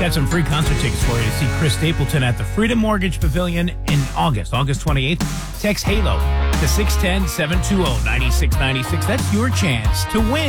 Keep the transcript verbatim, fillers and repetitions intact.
Got some free concert tickets for you to see Chris Stapleton at the Freedom Mortgage Pavilion in August, August twenty-eighth. Text HALO to six one zero, seven two zero, nine six nine six. That's your chance to win